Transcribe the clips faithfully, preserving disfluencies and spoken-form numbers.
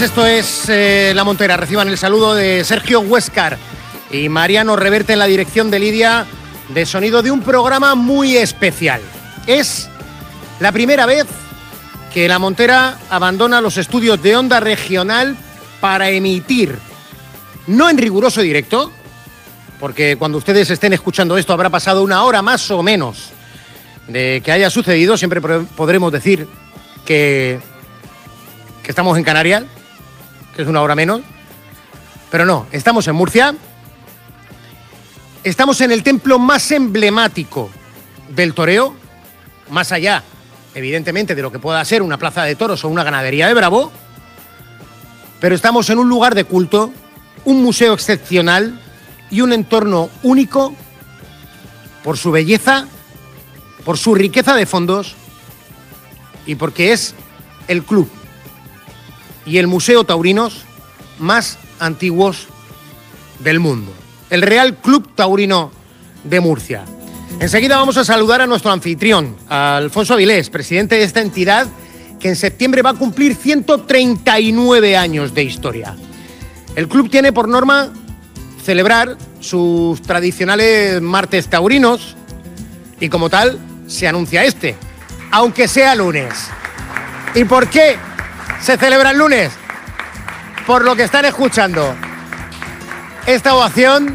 Esto es eh, La Montera. Reciban el saludo de Sergio Huéscar y Mariano Reverte en la dirección de Lidia, de sonido de un programa muy especial. Es la primera vez que La Montera abandona los estudios de Onda Regional para emitir, no en riguroso directo, porque cuando ustedes estén escuchando esto habrá pasado una hora más o menos de que haya sucedido. Siempre podremos decir que, que estamos en Canarias, que es una hora menos, pero no, estamos en Murcia, estamos en el templo más emblemático del toreo, más allá, evidentemente, de lo que pueda ser una plaza de toros o una ganadería de Bravo, pero estamos en un lugar de culto, un museo excepcional y un entorno único por su belleza, por su riqueza de fondos y porque es el club y el museo taurinos más antiguos del mundo, el Real Club Taurino de Murcia. Enseguida vamos a saludar a nuestro anfitrión, a Alfonso Avilés, presidente de esta entidad que en septiembre va a cumplir ciento treinta y nueve años de historia. El club tiene por norma celebrar sus tradicionales martes taurinos y como tal se anuncia este, aunque sea lunes. ¿Y por qué se celebra el lunes? Por lo que están escuchando. Esta ovación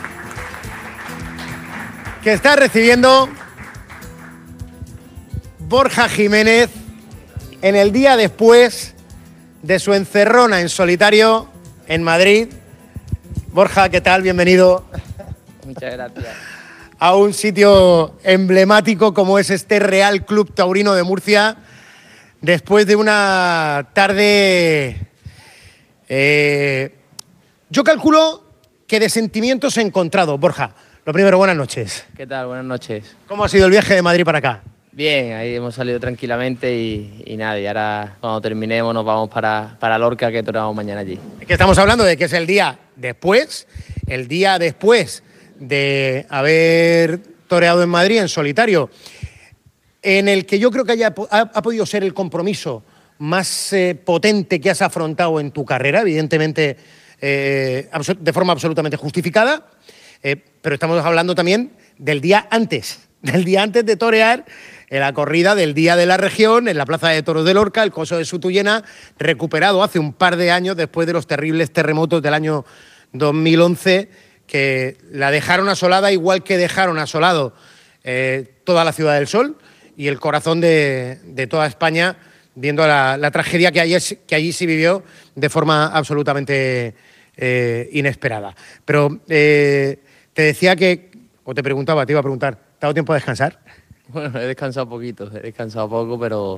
que está recibiendo Borja Jiménez en el día después de su encerrona en solitario en Madrid. Borja, ¿qué tal? Bienvenido. Muchas gracias. A un sitio emblemático como es este Real Club Taurino de Murcia, después de una tarde, eh, yo calculo que de sentimientos encontrados. Borja, lo primero, buenas noches. ¿Qué tal? Buenas noches. ¿Cómo ha sido el viaje de Madrid para acá? Bien, ahí hemos salido tranquilamente y, y nada, y ahora cuando terminemos nos vamos para, para Lorca, que toreamos mañana allí. Es que estamos hablando de que es el día después, el día después de haber toreado en Madrid en solitario, en el que yo creo que haya, ha, ha podido ser el compromiso más eh, potente que has afrontado en tu carrera, evidentemente eh, de forma absolutamente justificada, eh, pero estamos hablando también del día antes, del día antes de torear en la corrida del Día de la Región, en la Plaza de Toros de Lorca, el coso de Sutuyena, recuperado hace un par de años después de los terribles terremotos del año dos mil once, que la dejaron asolada igual que dejaron asolado eh, toda la Ciudad del Sol y el corazón de, de toda España, viendo la, la tragedia que allí, que allí se vivió de forma absolutamente eh, inesperada. Pero eh, te decía que, o te preguntaba, te iba a preguntar, ¿te ha dado tiempo a descansar? Bueno, he descansado poquito, he descansado poco, pero,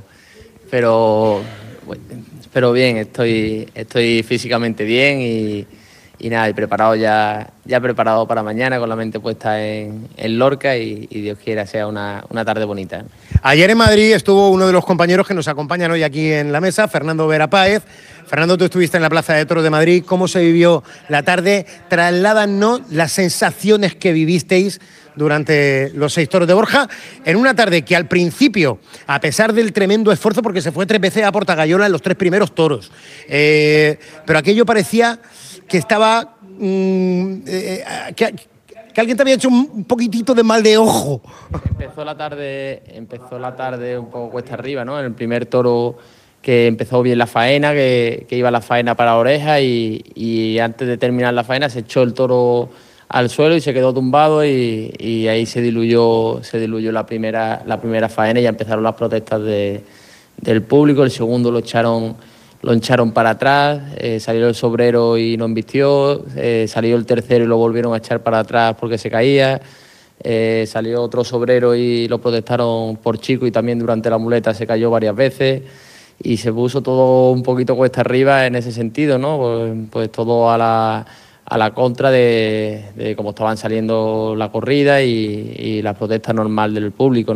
pero, pero bien, estoy, estoy físicamente bien y, y nada, y preparado ya, ya preparado para mañana, con la mente puesta en, en Lorca y, y Dios quiera sea una, una tarde bonita. Ayer en Madrid estuvo uno de los compañeros que nos acompañan hoy aquí en la mesa, Fernando Vera Páez. Fernando, tú estuviste en la Plaza de Toros de Madrid. ¿Cómo se vivió la tarde? Trasládanos las sensaciones que vivisteis durante los seis toros de Borja, en una tarde que al principio, a pesar del tremendo esfuerzo, porque se fue tres veces a Portagayola en los tres primeros toros, eh, pero aquello parecía que estaba... Mmm, eh, que, que alguien te había hecho un poquitito de mal de ojo. Empezó la tarde, empezó la tarde un poco cuesta arriba, ¿no? En el primer toro que empezó bien la faena, que, que iba la faena para la oreja y, y antes de terminar la faena se echó el toro al suelo y se quedó tumbado y, y ahí se diluyó, se diluyó la primera, la primera faena y ya empezaron las protestas de, del público. El segundo lo echaron, lo echaron para atrás, eh, salió el sobrero y no embistió, eh, salió el tercero y lo volvieron a echar para atrás porque se caía, eh, salió otro sobrero y lo protestaron por chico y también durante la muleta se cayó varias veces y se puso todo un poquito cuesta arriba en ese sentido, ¿no? Pues, pues todo a la... a la contra de, de cómo estaban saliendo la corrida y, y la protesta normal del público.